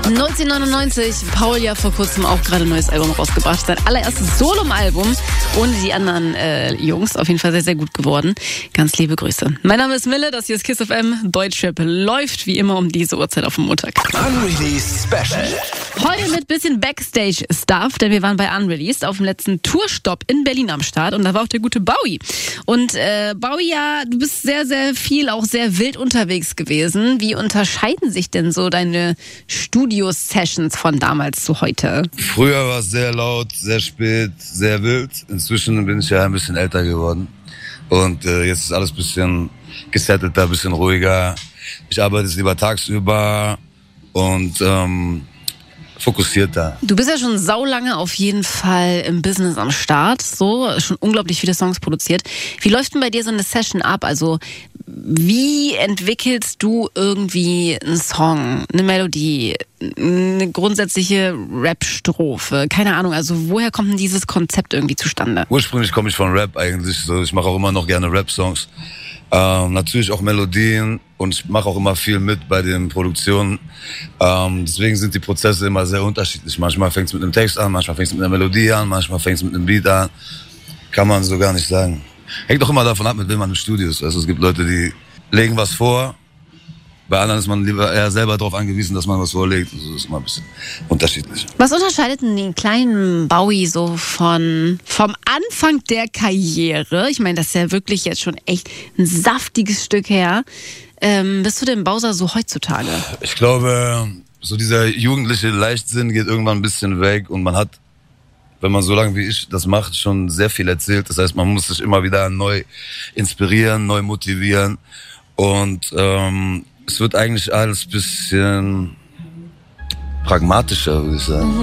1999, Paul ja vor kurzem auch gerade ein neues Album rausgebracht. Sein allererstes Solo-Album ohne die anderen Jungs. Auf jeden Fall sehr, sehr gut geworden. Ganz liebe Grüße. Mein Name ist Mille, das hier ist Kiss FM. Deutschrap läuft wie immer um diese Uhrzeit auf dem Montag. Unreleased Special. Heute mit bisschen Backstage-Stuff, denn wir waren bei Unreleased auf dem letzten Tourstopp in Berlin am Start und da war auch der gute Bowie. Und Bowie, ja, du bist sehr, sehr viel, auch sehr wild unterwegs gewesen. Wie unterscheiden sich denn so deine Studio-Sessions von damals zu heute? Früher war es sehr laut, sehr spät, sehr wild. Inzwischen bin ich ja ein bisschen älter geworden. Und jetzt ist alles ein bisschen gesettelter, ein bisschen ruhiger. Ich arbeite jetzt lieber tagsüber und fokussierter. Du bist ja schon saulange auf jeden Fall im Business am Start, so schon unglaublich viele Songs produziert. Wie läuft denn bei dir so eine Session ab? Also wie entwickelst du irgendwie einen Song, eine Melodie, eine grundsätzliche Rap-Strophe? Keine Ahnung, also woher kommt denn dieses Konzept irgendwie zustande? Ursprünglich komme ich von Rap eigentlich. So, ich mache auch immer noch gerne Rap-Songs. Natürlich auch Melodien und ich mache auch immer viel mit bei den Produktionen. Deswegen sind die Prozesse immer sehr unterschiedlich. Manchmal fängt es mit einem Text an, manchmal fängt es mit einer Melodie an, manchmal fängt es mit einem Beat an. Kann man so gar nicht sagen. Hängt doch immer davon ab, mit wem man im Studio ist. Also es gibt Leute, die legen was vor. Bei anderen ist man lieber eher selber darauf angewiesen, dass man was vorlegt. Also das ist immer ein bisschen unterschiedlich. Was unterscheidet denn den kleinen Bowie so vom Anfang der Karriere? Ich meine, das ist ja wirklich jetzt schon echt ein saftiges Stück her. Bis zu dem Bowser so heutzutage? Ich glaube, so dieser jugendliche Leichtsinn geht irgendwann ein bisschen weg und man hat, wenn man so lange wie ich das macht, schon sehr viel erzählt. Das heißt, man muss sich immer wieder neu inspirieren, neu motivieren und es wird eigentlich alles ein bisschen pragmatischer, würde ich sagen.